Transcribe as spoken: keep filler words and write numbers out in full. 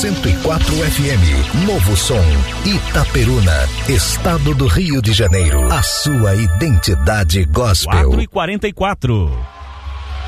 cento e quatro F M, Novo Som, Itaperuna, Estado do Rio de Janeiro. A sua identidade gospel. quatro e quarenta e quatro.